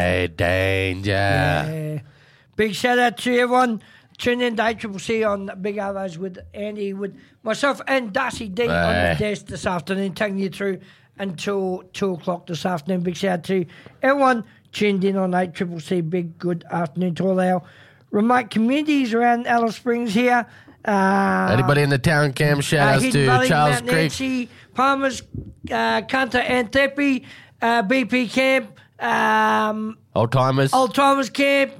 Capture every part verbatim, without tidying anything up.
Hey, danger. Yeah. Big shout out to everyone. Tune in to A C C on Big Arvos with Andy, with myself and Darcy D Hey. on the desk this afternoon, taking you through until two o'clock this afternoon. Big shout out to everyone tuned in on A C C. Big good afternoon to all our remote communities around Alice Springs here. Uh, Anybody in the town cam, shout outs uh, to Valley, Charles Mount Creek. Nancy, Palmers, uh, Cunter, Anthepi, uh, B P Camp, um, Old timers. Old Timers Camp,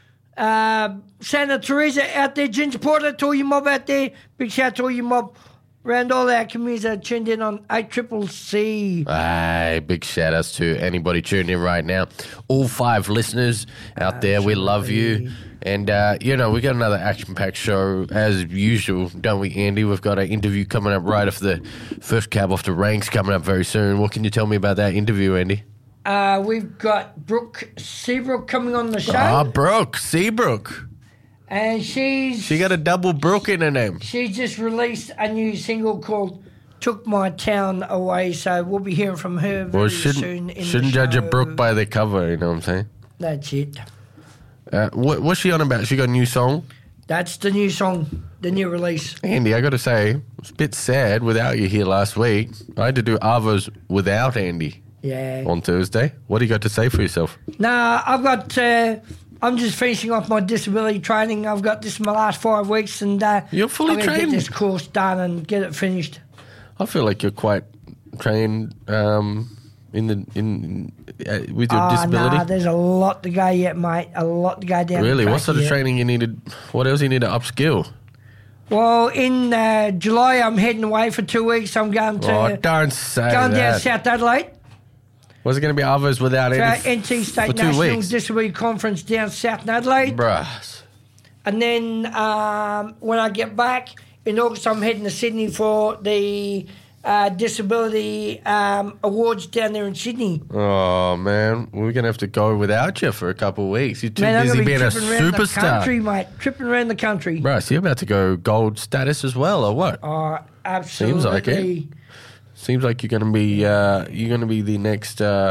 uh, Santa Teresa out there, Ginger Porter, to all your mob out there. Big shout out to all your mob around all our communities that are tuned in on A C C C. Hey, big shout outs to anybody tuned in right now. All five listeners out there, we love you. And, uh, you know, we got another action-packed show as usual, don't we, Andy? We've got an interview coming up right off the first cab off the ranks coming up very soon. What can you tell me about that interview, Andy? Uh, we've got Brooke Seabrook coming on the show. Ah, Brooke, Seabrook. And she's... She got a double Brooke in her name. She just released a new single called Took My Town Away, so we'll be hearing from her very Well, soon shouldn't, in shouldn't the judge a show. Brooke by the cover, you know what I'm saying? That's it. Uh, what, what's she on about? She got a new song? That's the new song, the new release. Andy, I got to say, it's a bit sad without you here last week. I had to do Arvos without Andy Yeah. on Thursday. What do you got to say for yourself? Nah, I've got... Uh, I'm just finishing off my disability training. I've got this in my last five weeks, and uh, You're fully I'm gonna trained? get this course done and get it finished. I feel like you're quite trained um, in the in uh, with your Oh, disability. nah, there's a lot to go yet, mate. A lot to go down. the Really? What track sort of yet. training you needed? What else you need to upskill? Well, in uh, July, I'm heading away for two weeks. I'm going to Oh, don't say going down that. South Adelaide. Was it going to be Arvos without for Andy our f- N T State for two National weeks? Disability Conference down South Adelaide. Bruh. And then um, when I get back in August, I'm heading to Sydney for the uh, Disability um, Awards down there in Sydney. Oh, man. We're going to have to go without you for a couple of weeks. You're too Man, I'm busy gonna be being a tripping around the superstar. country, mate. Tripping around the country. Bruh, so you're about to go gold status as well, or what? Oh, absolutely. Seems like it. Seems like you're going to be uh, you're going to be the next uh,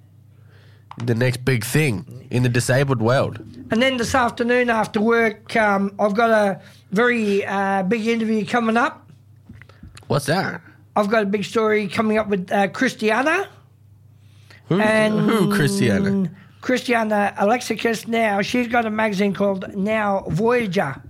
the next big thing in the disabled world. And then this afternoon after work, um, I've got a very uh, big interview coming up. What's that? I've got a big story coming up with uh, Christiana. Who, And who Christiana? Christiana Alexakis now. She's got a magazine called Now Voyager.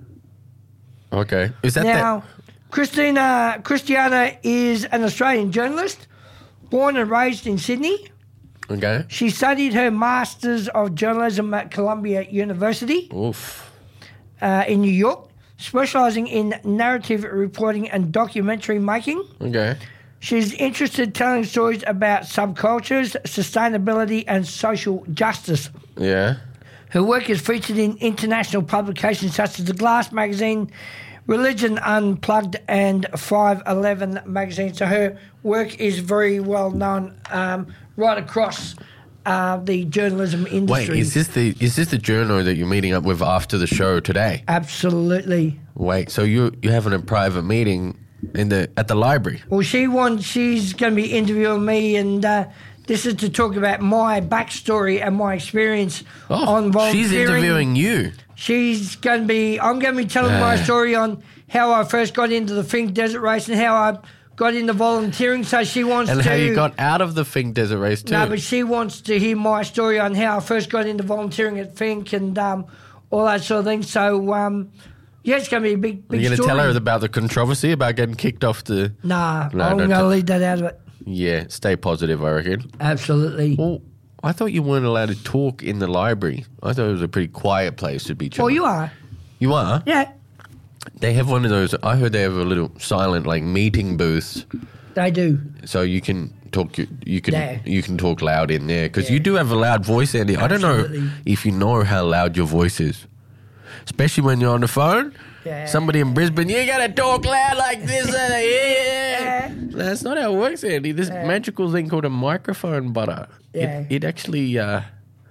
Okay. Is that Now, Christina Christiana is an Australian journalist, born and raised in Sydney. that? Okay. She studied her Masters of Journalism at Columbia University Oof. uh, in New York, specialising in narrative reporting and documentary making. Okay. She's interested in telling stories about subcultures, sustainability and social justice. Yeah. Her work is featured in international publications such as The Glass magazine, Religion Unplugged and five eleven magazine. So her work is very well known um, right across uh, the journalism Wait, industry. is this the is this the journo that you're meeting up with after the show today? Absolutely. Wait, so you you having a private meeting in the at the library? Well, she wants, she's going to be interviewing me, and uh, this is to talk about my backstory and my experience on volunteering. she's interviewing you. She's going to be, I'm going to be telling my story on how I first got into the Fink Desert Race and how I got into volunteering. So she wants And to... how you got out of the Fink Desert Race too. No, but she wants to hear my story on how I first got into volunteering at Fink and um, all that sort of thing. So, um, yeah, it's going to be a big, big Are you going to story. tell her about the controversy about getting kicked off the... Nah, No, I'm don't going to tell- leave that out of it. Yeah, stay positive, I reckon. Absolutely. Well, I thought you weren't allowed to talk in the library. I thought it was a pretty quiet place to be chilling. Well, you are. You are? Yeah, They have one of those... I heard they have a little silent, like, meeting booths, they do. so you can talk you, you can Yeah. you can talk loud in there, because Yeah. you do have a loud voice, Andy. I don't know Absolutely. if you know how loud your voice is, especially when you're on the phone. Yeah. Somebody in Brisbane, you gotta talk loud like this. Uh, yeah. That's not how it works, Andy. This magical thing called a microphone butter. Yeah. It, it actually, uh,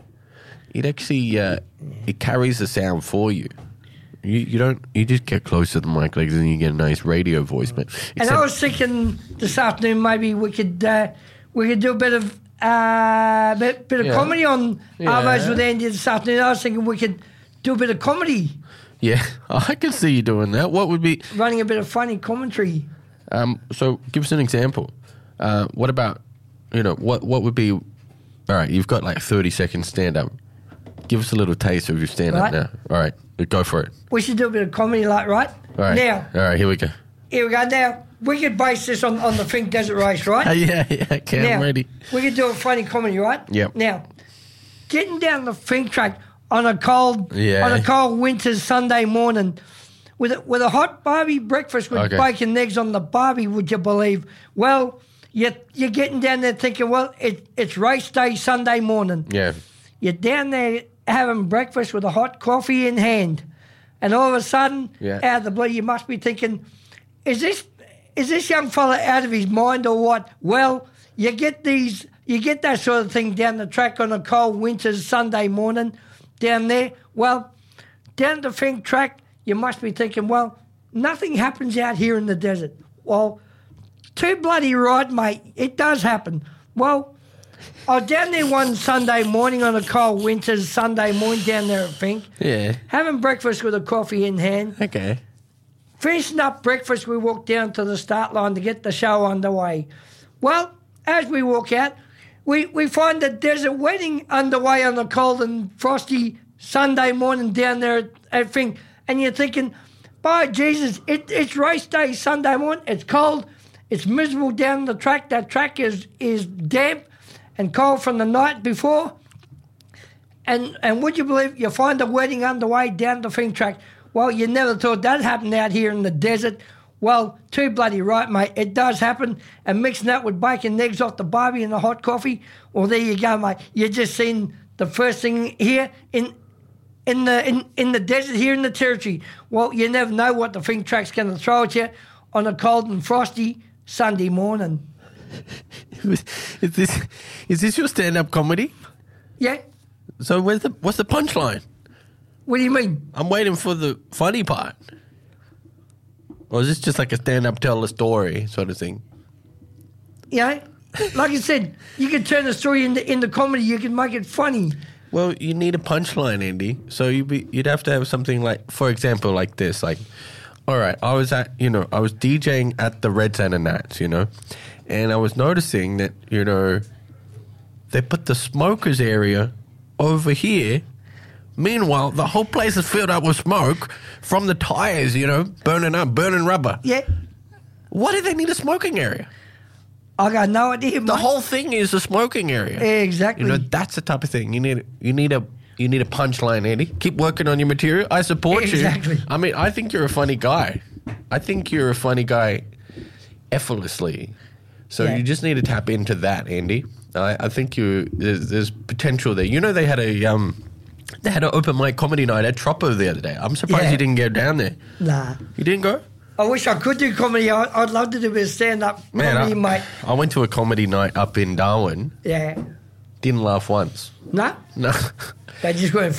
it actually, uh, it carries the sound for you. You you don't you just get close to the mic like this and you get a nice radio voice, man. And I was thinking this afternoon maybe we could uh, we could do a bit of uh, bit, bit of Yeah. comedy on Yeah. Arvos with Andy this afternoon. I was thinking we could do a bit of comedy, Yeah, I can see you doing that. What would be? running a bit of funny commentary. Um, so give us an example. Uh, what about, you know, what what would be? All right, you've got like thirty seconds stand up. Give us a little taste of your stand up Right. now. All right, go for it. We should do a bit of comedy, like, right? All right. Now, All right, here we go. here we go. Now, we could base this on, on the Fink Desert Race, right? Oh, yeah, yeah, okay, now, I'm ready. we could do a funny comedy, right? Yep. Now, getting down the Fink track on a cold, Yeah. on a cold winter's Sunday morning, with a, with a hot barbie breakfast with Okay. bacon and eggs on the barbie, would you believe? Well, you you're getting down there thinking, well, it, it's race day Sunday morning. Yeah. You're down there having breakfast with a hot coffee in hand, and all of a sudden, Yeah. out of the blue, you must be thinking, is this is this young fella out of his mind or what? Well, you get these, you get that sort of thing down the track on a cold winter's Sunday morning down there. Well, down the Fink track, you must be thinking, well, nothing happens out here in the desert. Well, too bloody right, mate. It does happen. Well, I was down there one Sunday morning on a cold winter's Sunday morning down there at Fink, Yeah. having breakfast with a coffee in hand. Okay. Finishing up breakfast, we walked down to the start line to get the show underway. Well, as we walk out, we, we find that there's a wedding underway on a cold and frosty Sunday morning down there at, at Fink. And you're thinking, by Jesus, it, it's race day Sunday morning. It's cold. It's miserable down the track. That track is, is damp and cold from the night before. And and would you believe you find a wedding underway down the Fink track? Well, you never thought that happened out here in the desert. Well, too bloody right, mate. It does happen. And mixing that with bacon and eggs off the barbie and the hot coffee, well, there you go, mate. You just seen the first thing here in in the in, in the desert here in the territory. Well, you never know what the Fink track's going to throw at you on a cold and frosty Sunday morning. Is this is this your stand-up comedy? Yeah? So where's the what's the punchline? What do you mean? I'm waiting for the funny part. Or is this just like a stand-up tell a story sort of thing? You know? Like I said, you can turn the story into, into comedy. You can make it funny. Well, you need a punchline, Andy. So you'd be, you'd have to have something like, for example, like this. Like, all right, I was at, you know, I was DJing at the Red Santa Nats, you know, and I was noticing that, you know, they put the smokers area over here. Meanwhile, the whole place is filled up with smoke from the tires, you know, burning up, burning rubber. Yeah? Why do they need a smoking area? I got no idea, The mate. whole thing is a smoking area. Exactly. You know, that's the type of thing. You need you need a you need a punchline, Andy. Keep working on your material. I support Exactly. you. I mean, I think you're a funny guy. I think you're a funny guy effortlessly. So Yeah. you just need to tap into that, Andy. I, I think you there's, there's potential there. You know, they had a um they had an open mic comedy night at Troppo the other day. I'm surprised Yeah. you didn't go down there. Nah. You didn't go? I wish I could do comedy. I, I'd love to do a bit of stand-up Man, comedy, I, mate. I went to a comedy night up in Darwin. Yeah. Didn't laugh once. No? No. They just weren't